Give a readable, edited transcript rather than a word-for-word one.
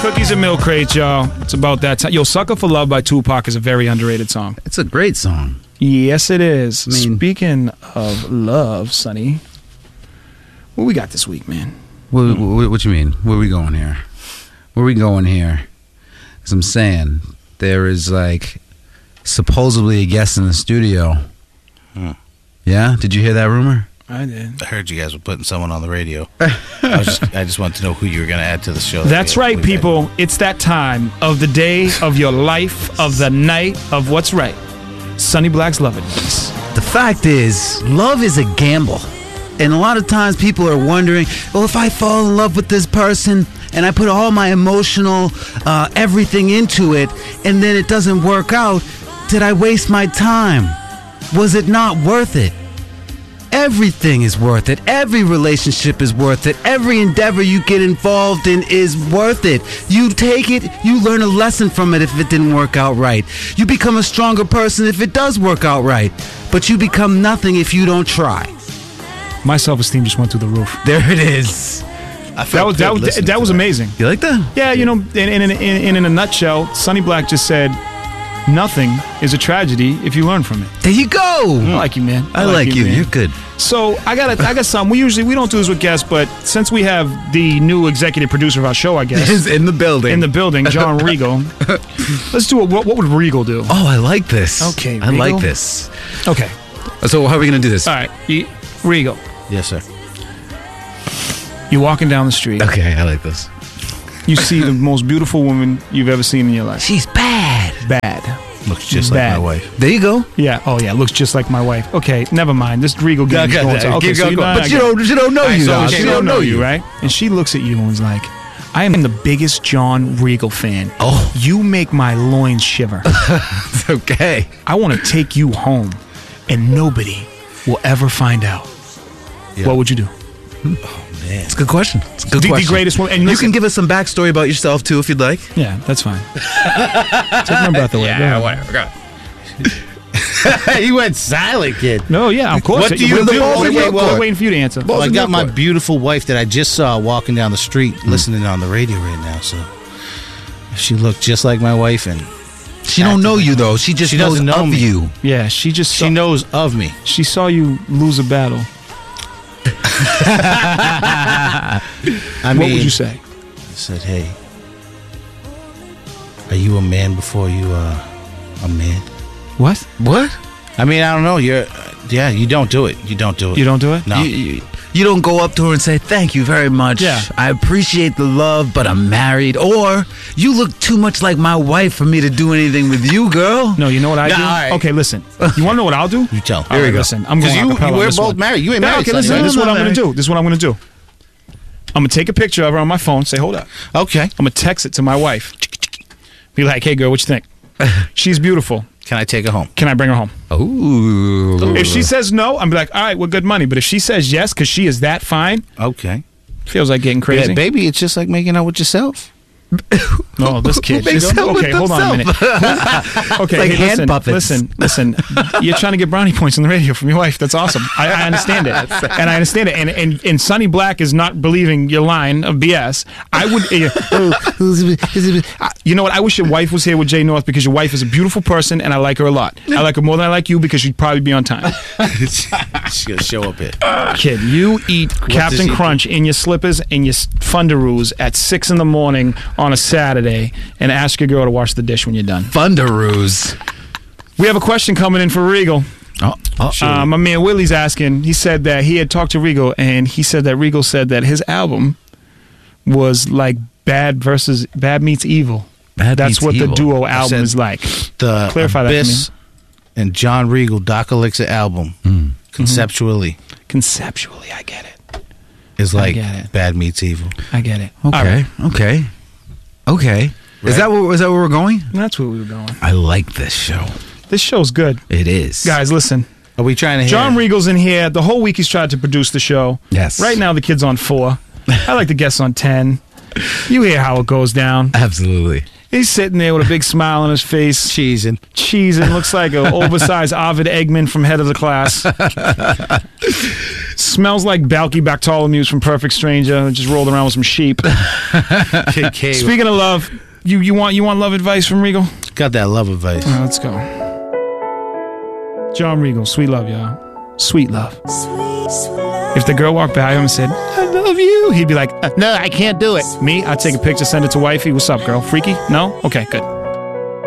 Cookies and Milk Crate, y'all. It's about that time. Yo, Sucker for Love by Tupac is a very underrated song. It's a great song. Yes, it is. I mean, speaking of love, Sonny, what we got this week, man? What you mean? Where we going here? Where we going here? Because I'm saying there is like supposedly a guest in the studio. Yeah? Did you hear that rumor? I did. I heard you guys were putting someone on the radio. I just wanted to know who you were going to add to the show. That's right, people. It's that time of the day, of your life, of the night, of what's right. Sonny Black's Love Advice. The fact is, love is a gamble. And a lot of times people are wondering, well, if I fall in love with this person and I put all my emotional everything into it and then it doesn't work out, did I waste my time? Was it not worth it? Everything is worth it. Every relationship is worth it. Every endeavor you get involved in is worth it. You take it, you learn a lesson from it if it didn't work out right. You become a stronger person if it does work out right. But you become nothing if you don't try. My self-esteem just went through the roof. There it is. That was amazing. You like that? Yeah, you know, in a nutshell, Sonny Black just said, nothing is a tragedy if you learn from it. There you go. I like you, man. I like you. Man. You're good. So I got some. We don't do this with guests, but since we have the new executive producer of our show, I guess Is in the building, John Regal. Let's do it. What would Regal do? Oh, I like this. Okay, I Regal? like this. Okay. So how are we gonna do this? All right, Regal. Yes, sir. You're walking down the street. Okay, I like this. You see the most beautiful woman you've ever seen in your life. She's bad. Bad. Looks just like my wife. There you go. Yeah. Oh, yeah. Looks just like my wife. Okay. Never mind. This Regal game is going to. Okay. So but you don't know you. So though. she don't know you, right? And she looks at you and is like, "I am the biggest John Regal fan. Oh, you make my loins shiver. Okay. I want to take you home, and nobody will ever find out." Yeah. What would you do? Man. It's a good question. It's a good The question. greatest one. And you listen, can give us some backstory about yourself too, if you'd like. Yeah, that's fine. Take my breath away. Yeah, Go whatever. Go. He went silent, kid. No, yeah, of course. What do you do? We're waiting for you to answer. Well, I got my beautiful wife that I just saw walking down the street, listening on the radio right now. So she looked just like my wife, and She don't know you though. She just knows doesn't know of me. you. Yeah, she knows of me. She saw you lose a battle. I mean, What would you say? I said, "Hey, are you a man before you a man?" What? What? I mean, I don't know. You don't do it. You don't do it. You don't do it? No. You don't go up to her and say, "Thank you very much. Yeah. I appreciate the love, but I'm married." Or, "You look too much like my wife for me to do anything with you, girl." No, you know what I do? all right. Okay, listen. You want to know what I'll do? You tell. All right, listen. I'm going Because acapella on we're this both one. married. You ain't No, married. okay, Sonny, listen. right? This is what I'm married. going to do. This is what I'm going to do. I'm going to take a picture of her on my phone. Say, hold up. Okay. I'm going to text it to my wife. Be like, "Hey, girl, what you think? She's beautiful. Can I take her home? Can I bring her home?" Ooh. If she says no, I'm be like, "All right, we're good money." But if she says yes, because she is that fine, Okay. feels like getting crazy. Yeah, baby, it's just like making out with yourself. No, this kid. Who makes She's- out with okay, hold on a minute. Okay, Like hey, hand listen, puppets. listen. You're trying to get brownie points on the radio from your wife. That's awesome. I understand it, and I understand it. And Sonny Black is not believing your line of BS. I would. You know what? I wish your wife was here with Jay North because your wife is a beautiful person, and I like her a lot. I like her more than I like you because she'd probably be on time. She's gonna show up here. Kid, you eat Captain she Crunch in your slippers and your Fundaroos at 6 in the morning on a Saturday and ask your girl to wash the dish when you're done. Thunderoos. We have a question coming in for Regal. My man Willie's asking, he said that he had talked to Regal and he said that Regal said that his album was like Bad Meets Evil. Bad That's Meets what Evil. the duo I album said is like. The Clarify that for Abyss and John Regal Doc Elixir album, conceptually, Conceptually, I get it. is like get it. Bad Meets Evil. I get it. Okay. All right. Okay. Right. Is that where we're going? That's where we were going. I like this show. This show's good. It is. Guys, listen. Are we trying to hear? John Regal's in here. The whole week he's tried to produce the show. Yes. Right now the kid's on 4. I like the guests on 10. You hear how it goes down. Absolutely. He's sitting there with a big smile on his face. Cheesing. Looks like an oversized Ovid Eggman from Head of the Class. Smells like Balky Bartholomew's from Perfect Stranger. Just rolled around with some sheep. Speaking of love, you want love advice from Regal? Got that love advice. Let's go. John Regal, sweet love, y'all. Sweet love. If the girl walked by him and said, I love you, he'd be like, no, I can't do it. Me, I'd take a picture, send it to wifey. What's up, girl? Freaky? No? Okay, good.